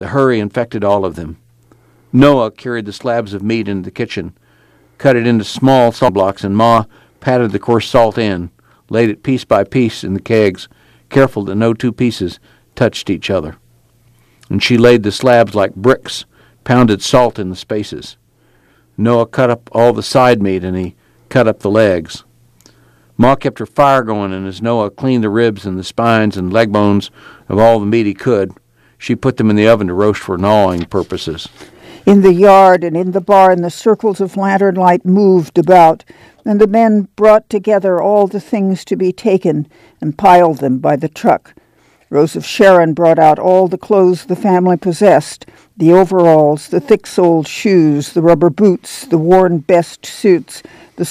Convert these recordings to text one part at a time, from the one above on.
The hurry infected all of them. Noah carried the slabs of meat into the kitchen, cut it into small salt blocks, and Ma patted the coarse salt in, laid it piece by piece in the kegs, careful that no two pieces touched each other. And she laid the slabs like bricks, pounded salt in the spaces. Noah cut up all the side meat, and he cut up the legs. Ma kept her fire going, and as Noah cleaned the ribs and the spines and leg bones of all the meat he could, she put them in the oven to roast for gnawing purposes. In the yard and in the barn, the circles of lantern light moved about, and the men brought together all the things to be taken and piled them by the truck. Rose of Sharon brought out all the clothes the family possessed, the overalls, the thick-soled shoes, the rubber boots, the worn best suits, the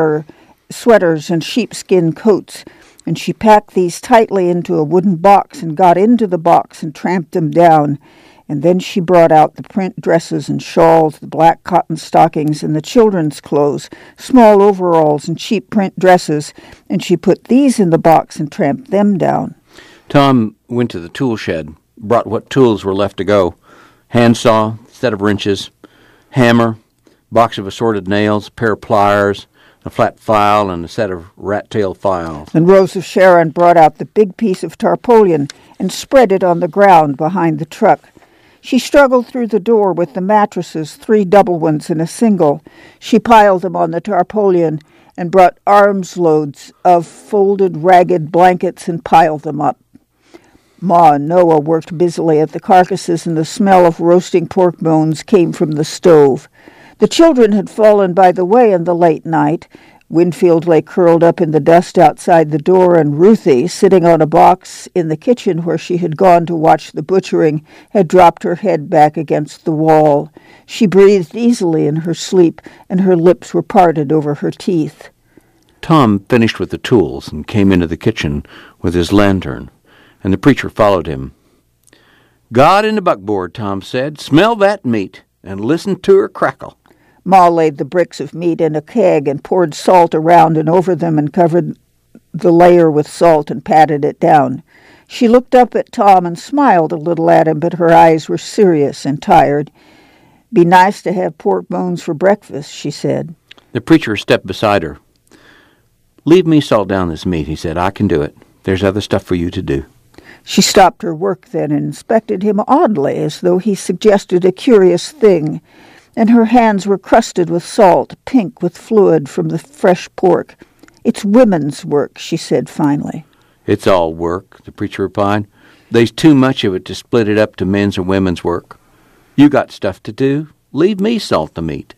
sweaters and sheepskin coats, and she packed these tightly into a wooden box and got into the box and tramped them down. And then she brought out the print dresses and shawls, the black cotton stockings and the children's clothes, small overalls and cheap print dresses, and she put these in the box and tramped them down. Tom went to the tool shed, brought what tools were left to go: handsaw, set of wrenches, hammer, box of assorted nails, a pair of pliers, a flat file, and a set of rat-tail files. And Rose of Sharon brought out the big piece of tarpaulin and spread it on the ground behind the truck. She struggled through the door with the mattresses, 3 double ones and a single. She piled them on the tarpaulin and brought arms loads of folded, ragged blankets and piled them up. Ma and Noah worked busily at the carcasses, and the smell of roasting pork bones came from the stove. The children had fallen by the way in the late night. Winfield lay curled up in the dust outside the door, and Ruthie, sitting on a box in the kitchen where she had gone to watch the butchering, had dropped her head back against the wall. She breathed easily in her sleep, and her lips were parted over her teeth. Tom finished with the tools and came into the kitchen with his lantern, and the preacher followed him. "God in the buckboard," Tom said. "Smell that meat, and listen to her crackle." Ma laid the bricks of meat in a keg and poured salt around and over them and covered the layer with salt and patted it down. She looked up at Tom and smiled a little at him, but her eyes were serious and tired. "Be nice to have pork bones for breakfast," she said. The preacher stepped beside her. "Leave me salt down this meat," he said. "I can do it. There's other stuff for you to do." She stopped her work then and inspected him oddly, as though he suggested a curious thing, and her hands were crusted with salt, pink with fluid from the fresh pork. "It's women's work," she said finally. "It's all work," the preacher replied. "There's too much of it to split it up to men's and women's work. You got stuff to do. Leave me salt the meat."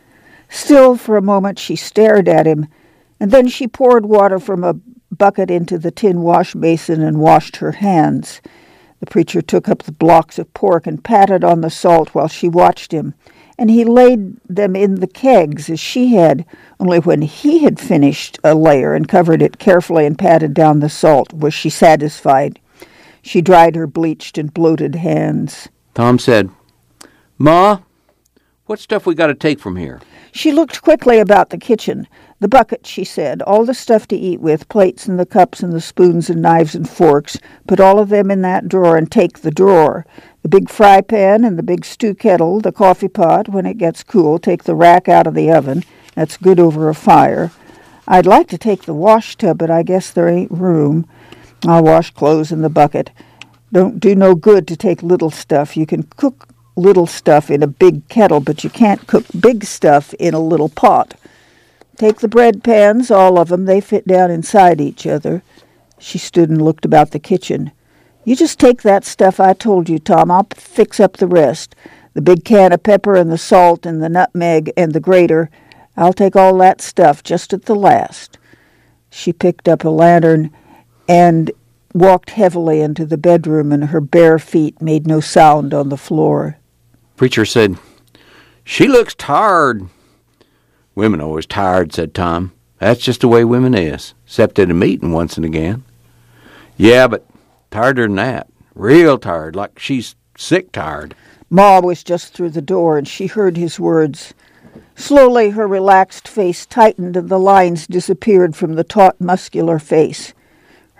Still for a moment she stared at him, and then she poured water from a bucket into the tin wash basin and washed her hands. The preacher took up the blocks of pork and patted on the salt while she watched him, and he laid them in the kegs as she had, only when he had finished a layer and covered it carefully and patted down the salt was she satisfied. She dried her bleached and bloated hands. Tom said, "Ma, what stuff we got to take from here?" She looked quickly about the kitchen. "The bucket," she said, "all the stuff to eat with, plates and the cups and the spoons and knives and forks. Put all of them in that drawer and take the drawer. The big fry pan and the big stew kettle, the coffee pot, when it gets cool, take the rack out of the oven. That's good over a fire. I'd like to take the wash tub, but I guess there ain't room. I'll wash clothes in the bucket. Don't do no good to take little stuff. You can cook little stuff in a big kettle, but you can't cook big stuff in a little pot. Take the bread pans, all of them. They fit down inside each other." She stood and looked about the kitchen. "You just take that stuff I told you, Tom. I'll fix up the rest. The big can of pepper and the salt and the nutmeg and the grater. I'll take all that stuff just at the last." She picked up a lantern and walked heavily into the bedroom, and her bare feet made no sound on the floor. Preacher said, "She looks tired." "Women always tired," said Tom. "That's just the way women is, except at a meeting once and again." "Yeah, but tireder than that. Real tired, like she's sick tired." Ma was just through the door, and she heard his words. Slowly her relaxed face tightened, and the lines disappeared from the taut, muscular face.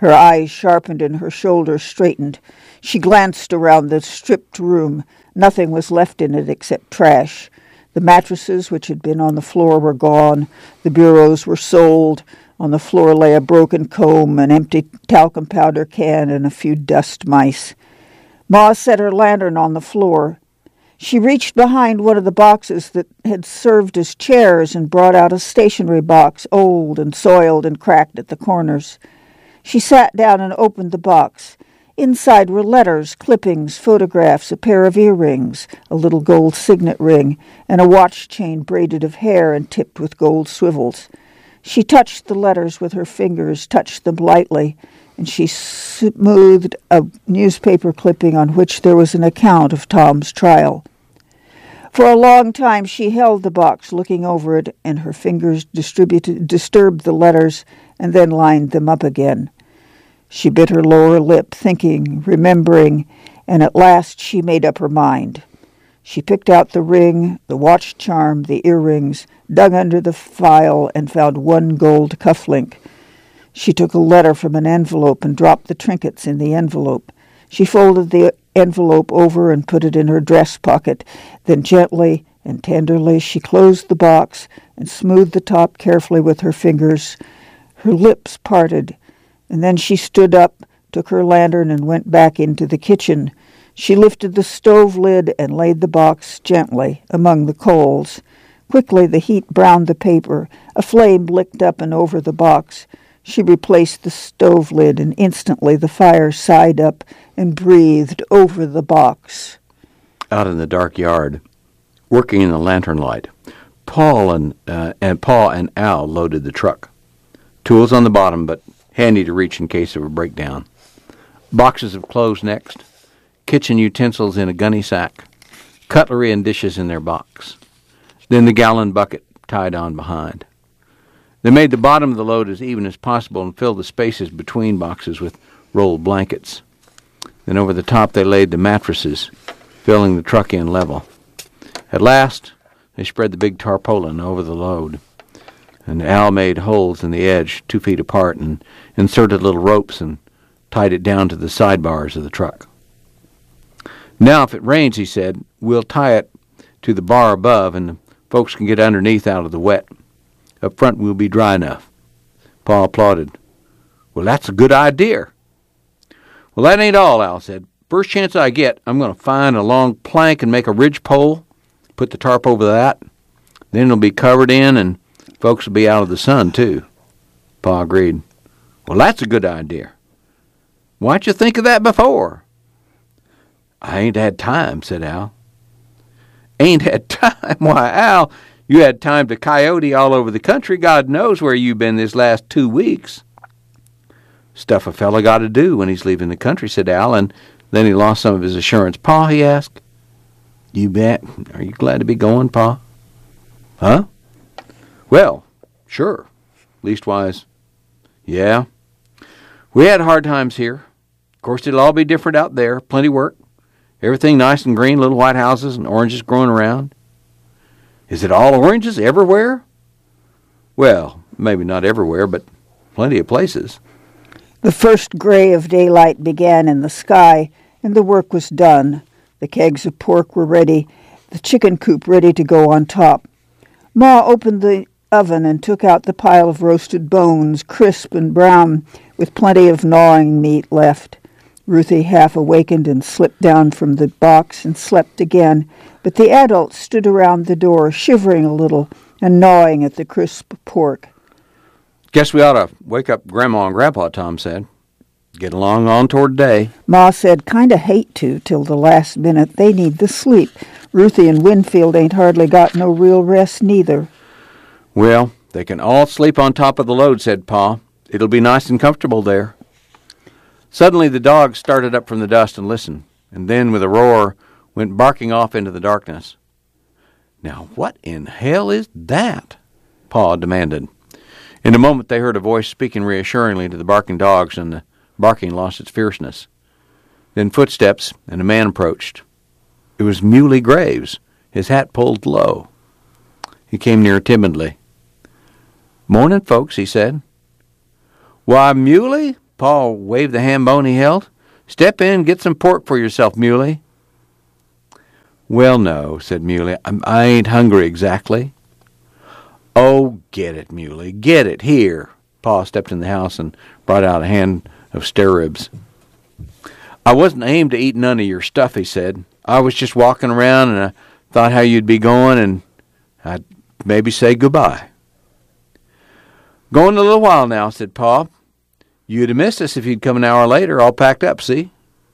Her eyes sharpened and her shoulders straightened. She glanced around the stripped room. Nothing was left in it except trash. The mattresses which had been on the floor were gone. The bureaus were sold. On the floor lay a broken comb, an empty talcum powder can, and a few dust mice. Ma set her lantern on the floor. She reached behind one of the boxes that had served as chairs and brought out a stationery box, old and soiled and cracked at the corners. She sat down and opened the box. Inside were letters, clippings, photographs, a pair of earrings, a little gold signet ring, and a watch chain braided of hair and tipped with gold swivels. She touched the letters with her fingers, touched them lightly, and she smoothed a newspaper clipping on which there was an account of Tom's trial. For a long time she held the box, looking over it, and her fingers disturbed the letters and then lined them up again. She bit her lower lip, thinking, remembering, and at last she made up her mind. She picked out the ring, the watch charm, the earrings, dug under the file, and found one gold cufflink. She took a letter from an envelope and dropped the trinkets in the envelope. She folded the envelope over and put it in her dress pocket. Then gently and tenderly she closed the box and smoothed the top carefully with her fingers. Her lips parted, and then she stood up, took her lantern, and went back into the kitchen. She lifted the stove lid and laid the box gently among the coals. Quickly the heat browned the paper. A flame licked up and over the box. She replaced the stove lid, and instantly the fire sighed up and breathed over the box. Out in the dark yard, working in the lantern light, Paul and Al loaded the truck. Tools on the bottom, but handy to reach in case of a breakdown. Boxes of clothes next. Kitchen utensils in a gunny sack. Cutlery and dishes in their box. Then the gallon bucket tied on behind. They made the bottom of the load as even as possible and filled the spaces between boxes with rolled blankets. Then over the top they laid the mattresses, filling the truck in level. At last, they spread the big tarpaulin over the load, and Al made holes in the edge 2 feet apart and inserted little ropes and tied it down to the sidebars of the truck. Now, if it rains, he said, we'll tie it to the bar above and the folks can get underneath out of the wet. Up front we'll be dry enough. Pa applauded. Well, that's a good idea. Well, that ain't all, Al said. First chance I get, I'm going to find a long plank and make a ridge pole, put the tarp over that. Then it'll be covered in and folks will be out of the sun, too. Pa agreed. Well, that's a good idea. Why'd you think of that before? I ain't had time, said Al. Ain't had time? Why, Al, you had time to coyote all over the country. God knows where you've been this last 2 weeks. Stuff a fella got to do when he's leaving the country, said Al, and then he lost some of his assurance. Pa, he asked. You bet. Are you glad to be going, Pa? Huh? Well, sure. Leastwise, yeah. We had hard times here. Of course, it'll all be different out there. Plenty work. Everything nice and green, little white houses and oranges growing around. Is it all oranges everywhere? Well, maybe not everywhere, but plenty of places. The first gray of daylight began in the sky, and the work was done. The kegs of pork were ready, the chicken coop ready to go on top. Ma opened the oven and took out the pile of roasted bones, crisp and brown, with plenty of gnawing meat left. Ruthie half awakened and slipped down from the box and slept again, but the adults stood around the door, shivering a little and gnawing at the crisp pork. Guess we ought to wake up Grandma and Grandpa, Tom said. Get along on toward day. Ma said, kinda hate to till the last minute. They need the sleep. Ruthie and Winfield ain't hardly got no real rest neither. Well, they can all sleep on top of the load, said Pa. It'll be nice and comfortable there. Suddenly the dog started up from the dust and listened, and then with a roar went barking off into the darkness. Now what in hell is that? Pa demanded. In a moment they heard a voice speaking reassuringly to the barking dogs, and the barking lost its fierceness. Then footsteps, and a man approached. It was Muley Graves, his hat pulled low. He came near timidly. "Morning, folks," he said. "Why, Muley, Pa waved the ham bone he held. "Step in and get some pork for yourself, Muley." "Well, no," said Muley. I ain't hungry exactly." "Oh, get it, Muley. Get it. Here." Pa stepped in the house and brought out a hand of stare ribs. "I wasn't aimed to eat none of your stuff," he said. "I was just walking around, and I thought how you'd be going, and I'd maybe say goodbye." "Going a little while now," said Pa. "You'd have missed us if you'd come an hour later, all packed up, see?"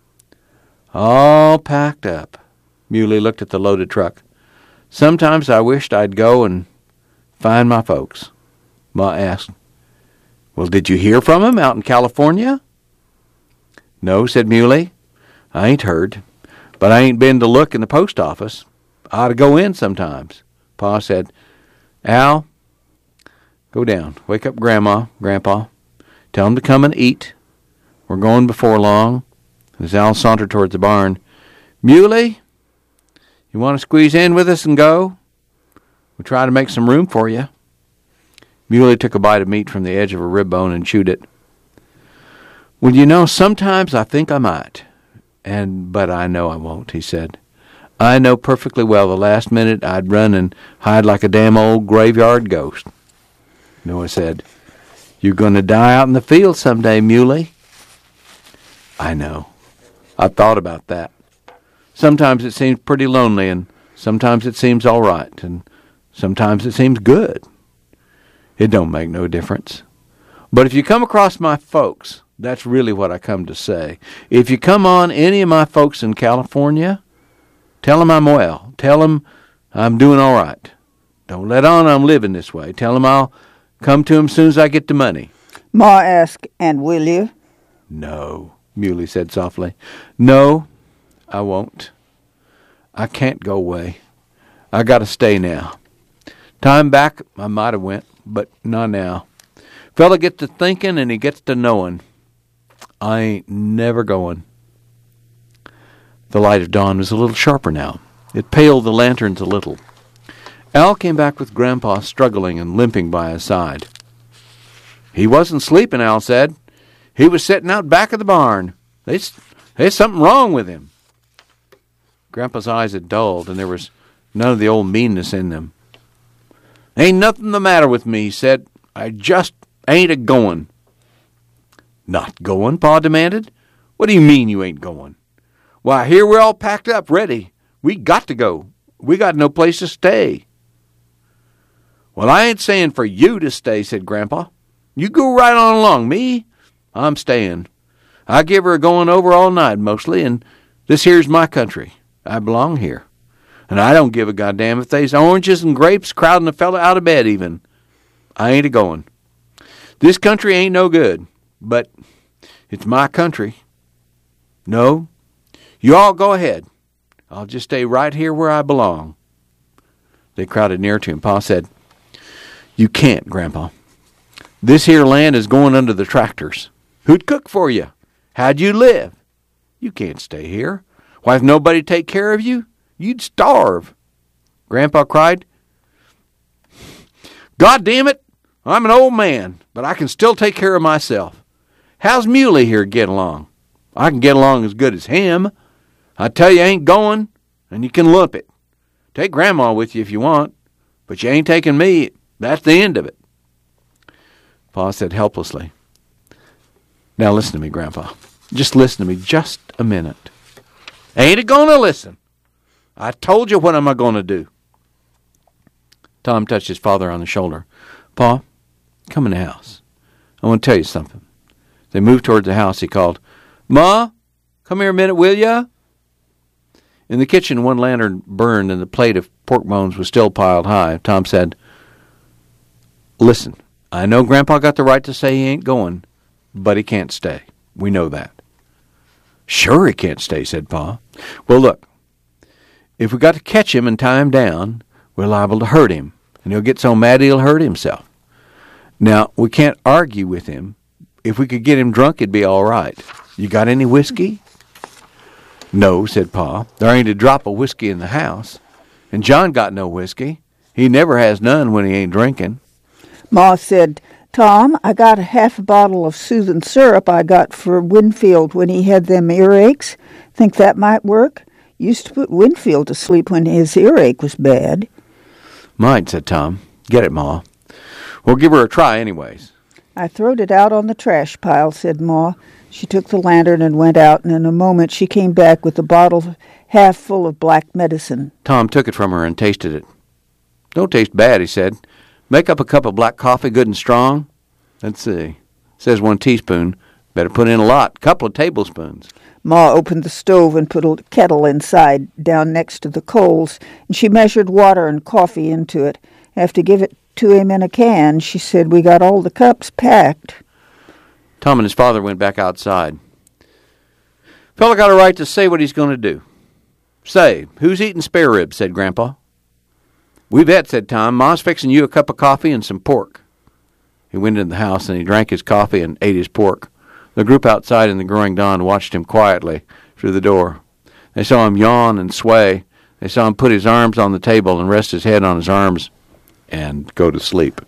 "All packed up." Muley looked at the loaded truck. "Sometimes I wished I'd go and find my folks." Ma asked, "Well, did you hear from 'em out in California?" "No," said Muley. "I ain't heard, but I ain't been to look in the post office. I ought to go in sometimes." Pa said, "Al, go down. Wake up Grandma, Grandpa. Tell 'em to come and eat. We're going before long." As Al sauntered towards the barn, "Muley, you want to squeeze in with us and go? We'll try to make some room for you." Muley took a bite of meat from the edge of a rib bone and chewed it. "Well, you know, sometimes I think I might, but I know I won't," he said. "I know perfectly well the last minute I'd run and hide like a damn old graveyard ghost." Noah said, "You're going to die out in the field someday, Muley." "I know. I've thought about that. Sometimes it seems pretty lonely, and sometimes it seems all right, and sometimes it seems good. It don't make no difference. But if you come across my folks, that's really what I come to say. If you come on any of my folks in California, tell 'em I'm well. Tell 'em I'm doing all right. Don't let on I'm living this way. Tell 'em I'll come to 'em soon as I get the money." Ma asked, "And will you?" "No," Muley said softly. "No, I won't. I can't go away. I got to stay now. Time back, I might have went, but not now. Fella gets to thinking and he gets to knowing. I ain't never going." The light of dawn was a little sharper now. It paled the lanterns a little. Al came back with Grandpa struggling and limping by his side. "He wasn't sleeping," Al said. "He was sitting out back of the barn. There's something wrong with him." Grandpa's eyes had dulled, and there was none of the old meanness in them. "Ain't nothing the matter with me," he said. "I just ain't a-going." "Not going?" Pa demanded. "What do you mean you ain't going?" "Why, here we're all packed up, ready. We got to go. We got no place to stay." "Well, I ain't saying for you to stay," said Grandpa. "You go right on along. Me, I'm staying. I give her a going over all night mostly, and this here's my country. I belong here. And I don't give a goddamn if they's oranges and grapes crowding a fella out of bed even. I ain't a-going. This country ain't no good, but it's my country. No, you all go ahead. I'll just stay right here where I belong." They crowded near to him. Pa said, "You can't, Grandpa. This here land is going under the tractors. Who'd cook for you? How'd you live? You can't stay here. Why, if nobody take care of you, you'd starve." Grandpa cried, "God damn it, I'm an old man, but I can still take care of myself. How's Muley here get along? I can get along as good as him. I tell you I ain't going, and you can lump it. Take Grandma with you if you want, but you ain't taking me. That's the end of it." Pa said helplessly, "Now listen to me, Grandpa. Just listen to me just a minute." "Ain't a gonna listen. I told you what am I gonna do." Tom touched his father on the shoulder. "Pa, come in the house. I want to tell you something." They moved toward the house. He called, "Ma, come here a minute, will ya?" In the kitchen, one lantern burned and the plate of pork bones was still piled high. Tom said, "Listen, I know Grandpa got the right to say he ain't going, but he can't stay. We know that." "Sure he can't stay," said Pa. "Well, look, if we got to catch him and tie him down, we're liable to hurt him, and he'll get so mad he'll hurt himself. Now, we can't argue with him. If we could get him drunk, it'd be all right. You got any whiskey?" "No," said Pa. "There ain't a drop of whiskey in the house. And John got no whiskey. He never has none when he ain't drinking." Ma said, Tom, I got a half a bottle of soothing syrup I got for Winfield when he had them earaches. Think that might work? Used to put Winfield to sleep when his earache was bad. Might, said Tom. Get it, Ma. We'll give her a try anyways. I throwed it out on the trash pile, said Ma. She took the lantern and went out, and in a moment she came back with a bottle half full of black medicine. Tom took it from her and tasted it. Don't taste bad, he said. Make up a cup of black coffee, good and strong. Let's see. Says 1 teaspoon. Better put in a lot. Couple of tablespoons. Ma opened the stove and put a kettle inside, down next to the coals, and she measured water and coffee into it. Have to give it to him in a can. She said, we got all the cups packed. Tom and his father went back outside. Fella got a right to say what he's going to do. Say, who's eating spare ribs, said Grandpa. We bet, said Tom. Ma's fixing you a cup of coffee and some pork. He went into the house and he drank his coffee and ate his pork. The group outside in the growing dawn watched him quietly through the door. They saw him yawn and sway. They saw him put his arms on the table and rest his head on his arms and go to sleep.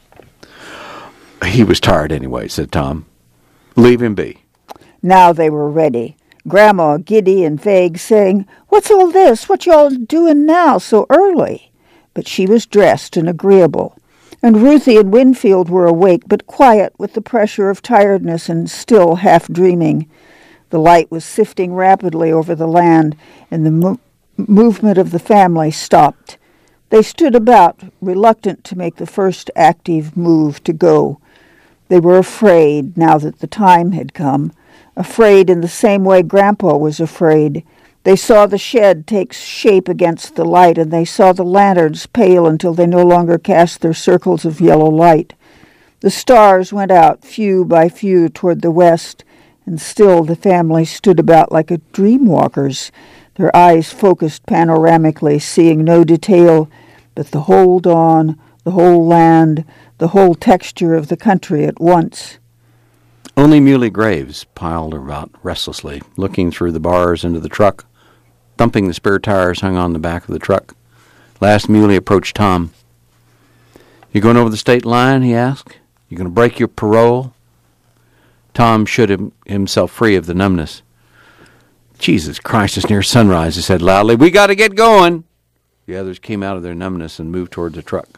He was tired anyway, said Tom. Leave him be. Now they were ready. Grandma, giddy and vague, saying, What's all this? What y'all doing now so early? But she was dressed and agreeable. And Ruthie and Winfield were awake, but quiet with the pressure of tiredness and still half dreaming. The light was sifting rapidly over the land, and the movement of the family stopped. They stood about, reluctant to make the first active move to go. They were afraid, now that the time had come, afraid in the same way Grandpa was afraid. They saw the shed take shape against the light, and they saw the lanterns pale until they no longer cast their circles of yellow light. The stars went out, few by few, toward the west, and still the family stood about like dream-walkers, their eyes focused panoramically, seeing no detail, but the whole dawn, the whole land, the whole texture of the country at once. Only Muley Graves piled about restlessly, looking through the bars into the truck, thumping the spare tires hung on the back of the truck. Last Muley approached Tom. You going over the state line, he asked. You going to break your parole? Tom shook himself free of the numbness. Jesus Christ, it's near sunrise, he said loudly. We got to get going. The others came out of their numbness and moved toward the truck.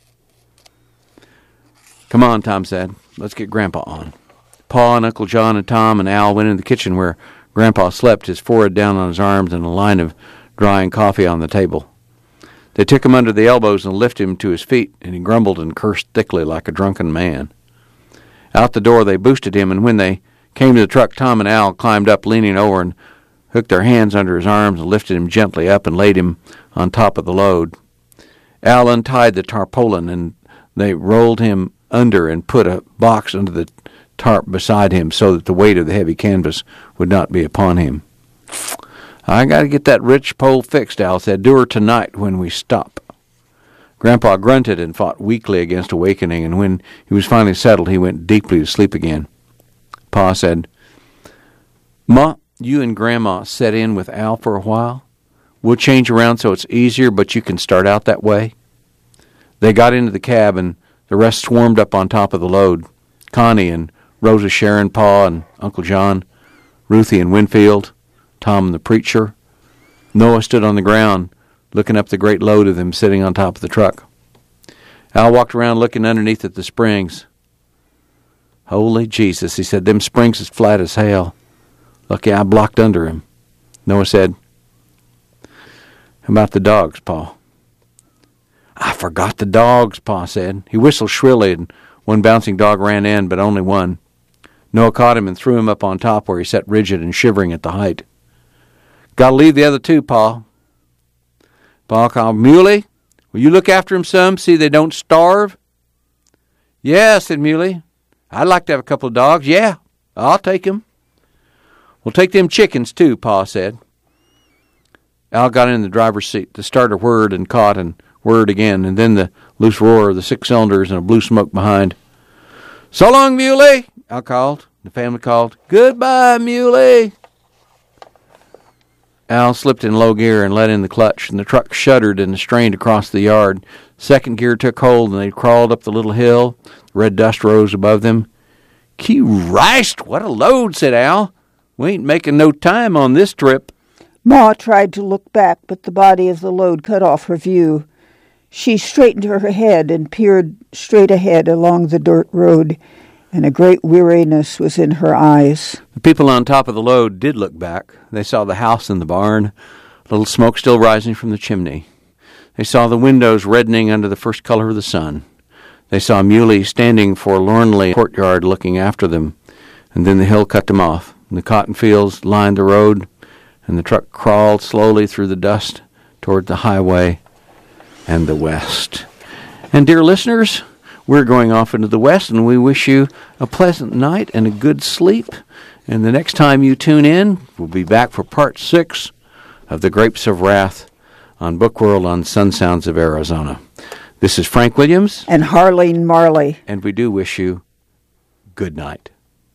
Come on, Tom said. Let's get Grandpa on. Pa and Uncle John and Tom and Al went in the kitchen where Grandpa slept, his forehead down on his arms and a line of drying coffee on the table. They took him under the elbows and lifted him to his feet, and he grumbled and cursed thickly like a drunken man. Out the door they boosted him, and when they came to the truck, Tom and Al climbed up, leaning over, and hooked their hands under his arms and lifted him gently up and laid him on top of the load. Al untied the tarpaulin, and they rolled him under and put a box under the tarp beside him so that the weight of the heavy canvas would not be upon him. I got to get that ridge pole fixed, Al said. Do her tonight when we stop. Grandpa grunted and fought weakly against awakening, and when he was finally settled, he went deeply to sleep again. Pa said, Ma, you and Grandma set in with Al for a while. We'll change around so it's easier, but you can start out that way. They got into the cab, and the rest swarmed up on top of the load. Connie and Rosa Sharon, Pa and Uncle John, Ruthie and Winfield, Tom and the preacher. Noah stood on the ground, looking up the great load of them sitting on top of the truck. Al walked around looking underneath at the springs. Holy Jesus, he said, them springs is flat as hell. Lucky I blocked under him. Noah said, how about the dogs, Pa? I forgot the dogs, Pa said. He whistled shrilly, and one bouncing dog ran in, but only one. Noah caught him and threw him up on top where he sat rigid and shivering at the height. Got to leave the other two, Pa. Pa called, Muley, will you look after them some, see they don't starve? Yeah, said Muley. I'd like to have a couple of dogs. Yeah, I'll take them. We'll take them chickens, too, Pa said. Al got in the driver's seat. The starter whirred and caught and whirred again, and then the loose roar of the 6 cylinders and a blue smoke behind. So long, Muley, Al called. The family called, Goodbye, Muley. Al slipped in low gear and let in the clutch, and the truck shuddered and strained across the yard. Second gear took hold, and they crawled up the little hill. The red dust rose above them. "Christ, what a load," said Al. "We ain't making no time on this trip." Ma tried to look back, but the body of the load cut off her view. She straightened her head and peered straight ahead along the dirt road, and a great weariness was in her eyes. The people on top of the load did look back. They saw the house and the barn, a little smoke still rising from the chimney. They saw the windows reddening under the first color of the sun. They saw Muley standing forlornly in the courtyard looking after them, and then the hill cut them off. And the cotton fields lined the road, and the truck crawled slowly through the dust toward the highway and the west. And dear listeners, we're going off into the west, and we wish you a pleasant night and a good sleep. And the next time you tune in, we'll be back for part 6 of The Grapes of Wrath on Bookworld on Sun Sounds of Arizona. This is Frank Williams. And Harleen Marley. And we do wish you good night.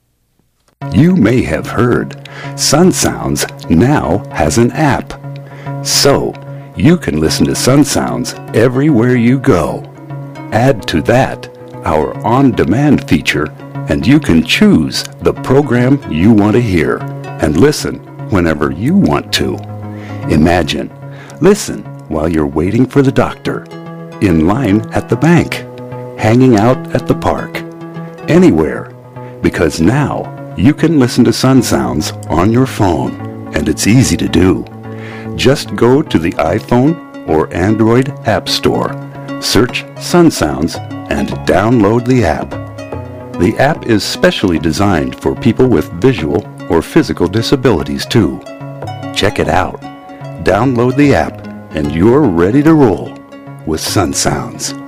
You may have heard Sun Sounds now has an app. So, you can listen to Sun Sounds everywhere you go. Add to that our on-demand feature, and you can choose the program you want to hear and listen whenever you want to. Imagine, listen while you're waiting for the doctor, in line at the bank, hanging out at the park, anywhere, because now you can listen to Sun Sounds on your phone, and it's easy to do. Just go to the iPhone or Android App Store, search Sun Sounds, and download the app. The app is specially designed for people with visual or physical disabilities too. Check it out. Download the app, and you're ready to roll with Sun Sounds.